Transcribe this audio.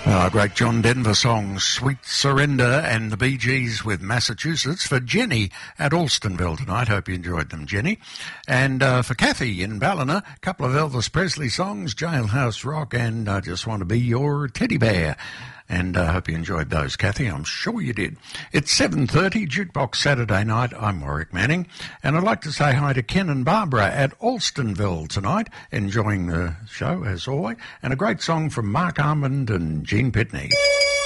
Great John Denver song, Sweet Surrender, and the Bee Gees with Massachusetts for Jenny at Alstonville tonight. Hope you enjoyed them, Jenny. And for Kathy in Ballina, a couple of Elvis Presley songs, Jailhouse Rock and I Just Want to Be Your Teddy Bear. And I hope you enjoyed those, Kathy. I'm sure you did. It's 7:30, Jukebox Saturday night. I'm Warwick Manning. And I'd like to say hi to Ken and Barbara at Alstonville tonight, enjoying the show as always. And a great song from Mark Armand and Gene Pitney.